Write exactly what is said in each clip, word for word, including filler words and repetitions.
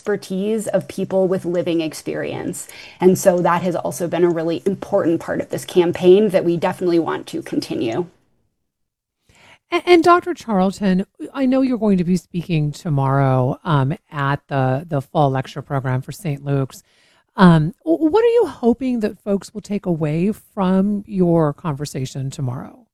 expertise of people with living experience. And so that has also been a really important part of this campaign that we definitely want to continue. And, and Doctor Charlton, I know you're going to be speaking tomorrow um, at the the fall lecture program for Saint Luke's. Um, w- what are you hoping that folks will take away from your conversation tomorrow?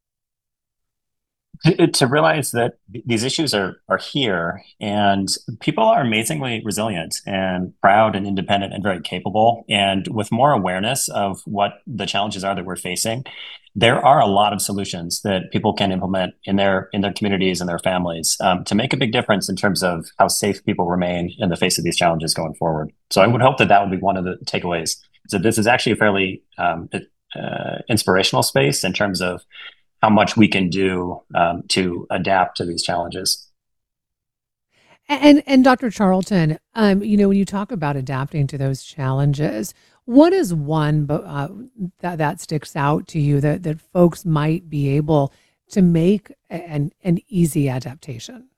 to, to realize that th- these issues are are here, and people are amazingly resilient and proud and independent and very capable. And with more awareness of what the challenges are that we're facing, there are a lot of solutions that people can implement in their in their communities and their families um, to make a big difference in terms of how safe people remain in the face of these challenges going forward. So I would hope that that would be one of the takeaways. So this is actually a fairly um, uh, inspirational space in terms of how much we can do um, to adapt to these challenges. And and Doctor Charlton, um, you know, when you talk about adapting to those challenges, what is one bo- uh, that that sticks out to you that that folks might be able to make an an easy adaptation?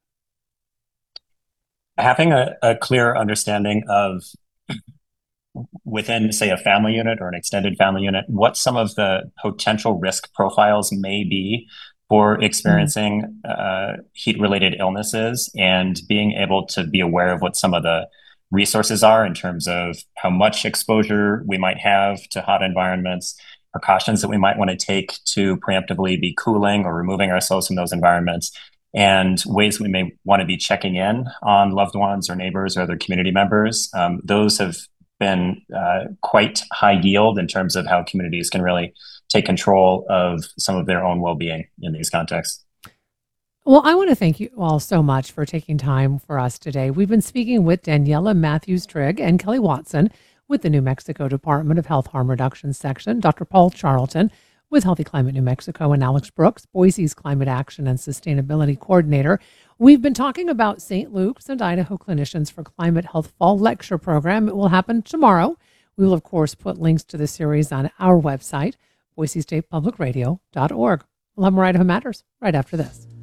Having a, a clear understanding of within, say, a family unit or an extended family unit, what some of the potential risk profiles may be for Mm. experiencing uh, heat related illnesses, and being able to be aware of what some of the resources are in terms of how much exposure we might have to hot environments, precautions that we might want to take to preemptively be cooling or removing ourselves from those environments, and ways we may want to be checking in on loved ones or neighbors or other community members. Um, those have been uh, quite high yield in terms of how communities can really take control of some of their own well-being in these contexts. Well, I want to thank you all so much for taking time for us today. We've been speaking with Daniela Matthews Trigg and Kelly Watson with the New Mexico Department of Health Harm Reduction Section, Doctor Paul Charlton with Healthy Climate New Mexico, and Alex Brooks, Boise's Climate Action and Sustainability Coordinator. We've been talking about Saint Luke's and Idaho Clinicians for Climate Health Fall Lecture Program. It will happen tomorrow. We will, of course, put links to the series on our website, boise state public radio dot org. We'll have more Idaho Matters right after this.